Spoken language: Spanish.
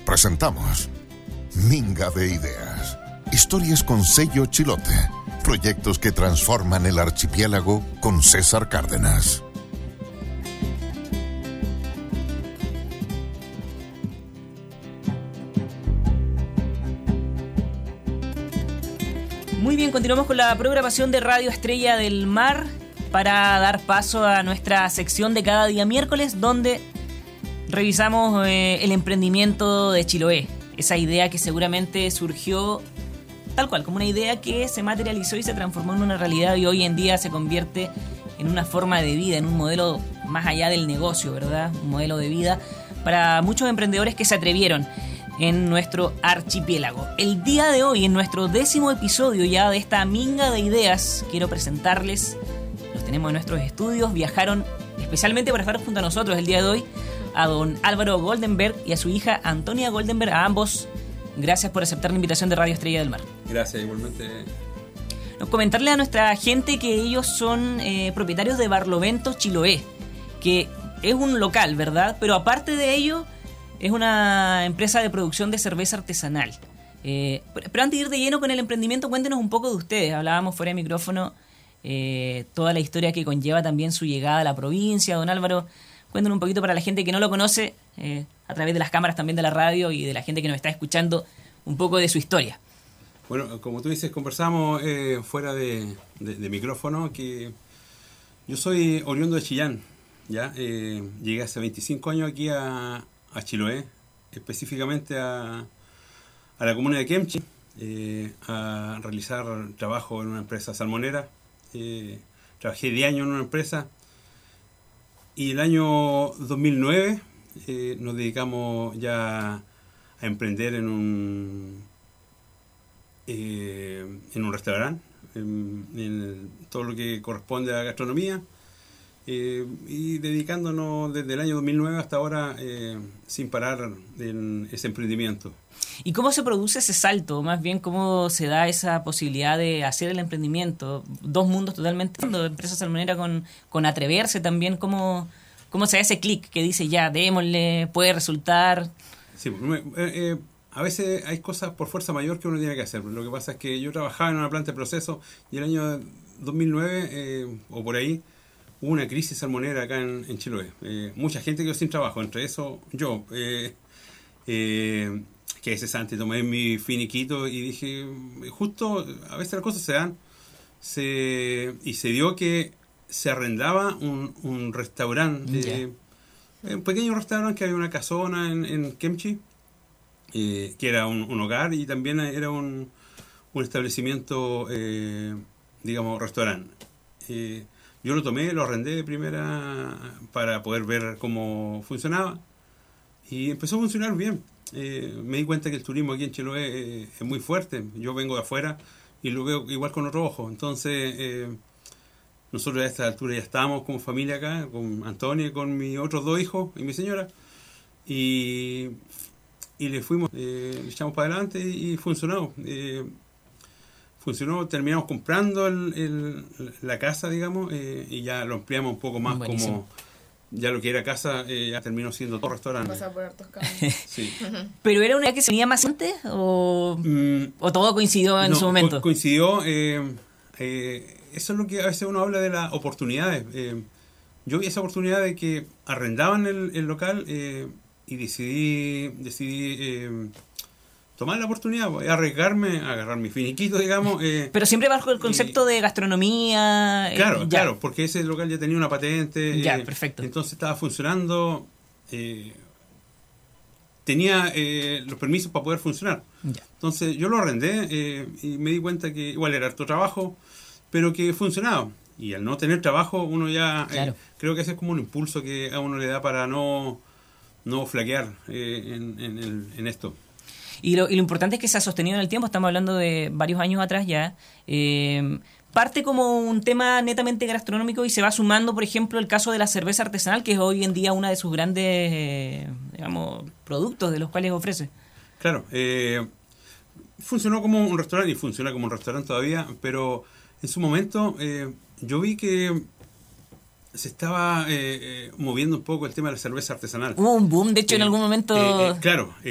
presentamos Minga de Ideas. Historias con sello Chilote. Proyectos que transforman el archipiélago con César Cárdenas. Muy bien, continuamos con la programación de Radio Estrella del Mar para dar paso a nuestra sección de cada día miércoles, donde revisamos el emprendimiento de Chiloé. Esa idea que seguramente surgió tal cual, como una idea que se materializó y se transformó en una realidad y hoy en día se convierte en una forma de vida, en un modelo más allá del negocio, ¿verdad? Un modelo de vida para muchos emprendedores que se atrevieron en nuestro archipiélago. El día de hoy, en nuestro 10º episodio ya de esta minga de ideas, quiero presentarles, los tenemos en nuestros estudios, viajaron especialmente para estar junto a nosotros el día de hoy, a don Álvaro Goldenberg y a su hija Antonia Goldenberg. A ambos, gracias por aceptar la invitación de Radio Estrella del Mar. Gracias, igualmente. Comentarle a nuestra gente que ellos son propietarios de Barlovento Chiloé, que es un local, ¿verdad? Pero aparte de ello, es una empresa de producción de cerveza artesanal. Pero antes de ir de lleno con el emprendimiento, cuéntenos un poco de ustedes. Hablábamos fuera de micrófono toda la historia que conlleva también su llegada a la provincia. Don Álvaro, cuéntenos un poquito para la gente que no lo conoce, a través de las cámaras también de la radio y de la gente que nos está escuchando, un poco de su historia. Bueno, como tú dices, conversamos fuera de micrófono, que yo soy oriundo de Chillán, ¿ya? Llegué hace 25 años aquí a Chiloé, específicamente a la comuna de Kemchi, a realizar trabajo en una empresa salmonera. Trabajé 10 años en una empresa y el año 2009 nos dedicamos ya a emprender en un restaurante, en todo lo que corresponde a gastronomía. Y dedicándonos desde el año 2009 hasta ahora sin parar en ese emprendimiento. ¿Y cómo se produce ese salto? Más bien, ¿cómo se da esa posibilidad de hacer el emprendimiento? Dos mundos totalmente, empresa salmonera con atreverse también. ¿Cómo se da ese clic que dice ya, démosle, puede resultar? Sí, a veces hay cosas por fuerza mayor que uno tiene que hacer. Lo que pasa es que yo trabajaba en una planta de proceso y el año 2009 o por ahí hubo una crisis salmonera acá en Chiloé. Mucha gente quedó sin trabajo, entre eso yo, que cesante, tomé mi finiquito y dije, justo a veces las cosas se dan, y se dio que se arrendaba un restaurante, un pequeño restaurante que había una casona en Kemchi, que era un hogar y también era un establecimiento, digamos, restaurante. Yo lo tomé, lo arrendé de primera para poder ver cómo funcionaba y empezó a funcionar bien. Me di cuenta que el turismo aquí en Chiloé es muy fuerte. Yo vengo de afuera y lo veo igual con otro ojo. Entonces, nosotros a esta altura ya estábamos como familia acá, con Antonia, con mis otros 2 hijos y mi señora. Y le fuimos, le echamos para adelante y funcionó. Funcionó, terminamos comprando la casa, digamos, y ya lo ampliamos un poco más. Buenísimo. Como ya lo que era casa ya terminó siendo todo restaurante. Pasa por hartos caminos. Sí. ¿Pero era una idea que se venía más antes o todo coincidió en su momento? Coincidió. Eso es lo que a veces uno habla de las oportunidades. Yo vi esa oportunidad de que arrendaban el local y decidí tomar la oportunidad, arriesgarme, agarrar mi finiquito, digamos. Pero siempre bajo el concepto de gastronomía. Claro, porque ese local ya tenía una patente. Ya, perfecto. Entonces estaba funcionando, tenía los permisos para poder funcionar. Ya. Entonces yo lo arrendé y me di cuenta que igual era harto trabajo, pero que funcionaba. Y al no tener trabajo, uno ya, claro. Creo que ese es como un impulso que a uno le da para no flaquear en esto. Y lo importante es que se ha sostenido en el tiempo, estamos hablando de varios años atrás ya. Parte como un tema netamente gastronómico y se va sumando, por ejemplo, el caso de la cerveza artesanal, que es hoy en día una de sus grandes, digamos, productos de los cuales ofrece. Claro, funcionó como un restaurante y funciona como un restaurante todavía, pero en su momento yo vi que se estaba moviendo un poco el tema de la cerveza artesanal. Hubo un boom, de hecho, en algún momento... Claro,